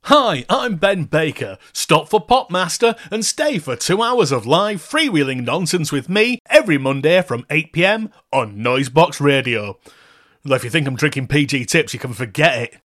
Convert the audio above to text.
Hi, I'm Ben Baker. Stop for Popmaster and stay for 2 hours of live freewheeling nonsense with me every Monday from 8 PM on Noisebox Radio. Well, if you think I'm drinking PG tips, you can forget it.